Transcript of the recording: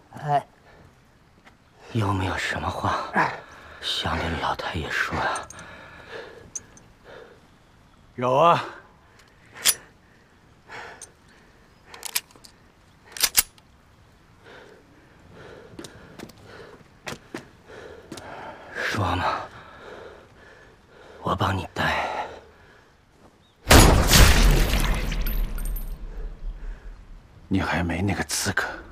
哎， 有没有什么话想对老太爷说呀？ 有啊。 说嘛，我帮你带。 你还没那个资格。